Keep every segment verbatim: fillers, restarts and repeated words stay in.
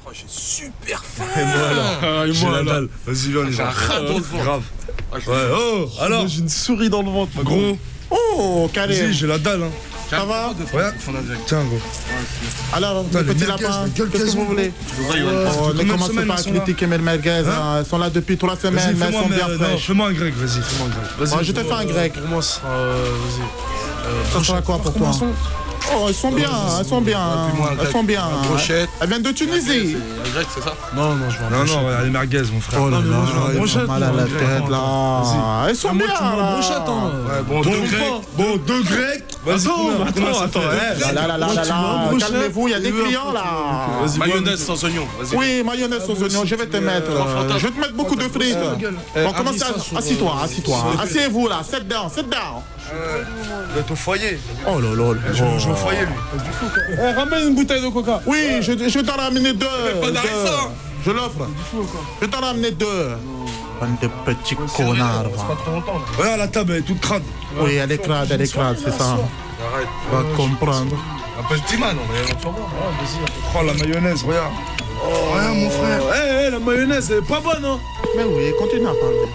Oh, j'ai super faim. Et moi là, Ah, et j'ai moi, la là. dalle. Vas-y, viens, on y J'ai un va. rat dans le ventre. Grave. Ah, je- Ouais, oh, alors, Moi, j'ai une souris dans le ventre, ma gros, Oh, vas-y, Karim. j'ai la dalle, hein. Ça va? Regarde, tiens, gros. Alors, Putain, le les petit merguez, lapin, la gueule qu'est-ce que qu'elles vous ont, voulez? Ouais, Oh, ça fait ne combien de commencez semaines, pas à elles sont là critiquer mes merguez, Hein hein, elles sont là depuis trois Vas-y, semaines, mais elles fais-moi sont bien mais, non, fraîches. fais-moi un grec, vas-y, fais-moi un grec. Vas-y, Ouais, je te pour- fais un grec. Pour moi, ce sera. euh, Vas-y. Euh, Ça sera quoi pour toi? Comment sont Oh, elles sont bien, elles sont bien, Fais-moi un elles grec. sont bien. Un brochette. Elles viennent de Tunisie. C'est un grec, c'est ça? Non, non, je vais en Non, brochette. non, regarde, les merguez, mon frère. Oh là Non, mais moi, je vais en là, ils brochette, ont mal à moi, la attends, tête attends, là. Elles sont Ah, moi, bien tu me mets en là. brochette, hein. Ouais, bon, Deux deux grecs, grecs. bon, deux grecs. Vas-y, Attends, combien- attends, combien ça attends, fait eh, Là, là, là, là, Moi, là, tu m'as là. embauché. Calmez-vous, il y a des Oui, clients là. Vas-y, Mayonnaise sans oignon, vas-y. Oui, mayonnaise aux oignons, je vais te mettre. euh, Je vais te mettre beaucoup de frites. Bon, commencez à. Assis-toi, assis-toi. Asseyez-vous là, sit down, sit down. Il va être au foyer. Oh là là. Je vais au foyer, lui. Eh, ramène une bouteille de coca. Oui, je, je vais t'en ramener deux. pas d'arrêt, deux. ça. Je l'offre. Je vais t'en ramener deux. Bande de petits connards. va. Regarde, la table, elle est toute crade. Oui, elle est crade, elle est crade, c'est ça. Arrête. Va comprendre. Un peu de man, on va tu vas voir. Oh, la mayonnaise, regarde. Oh, regarde, mon frère. Eh, eh, la mayonnaise, elle est pas bonne, hein. Mais oui, continue à parler.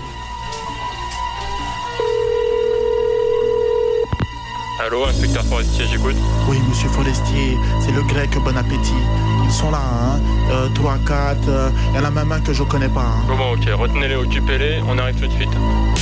Allô, inspecteur forestier, j'écoute. Oui, monsieur Forestier, c'est le grec, bon appétit. Ils sont là, hein. Euh, trois, quatre, il y en a même un que je connais pas. Hein. Bon, bon, ok, retenez-les, occupez-les, on arrive tout de suite.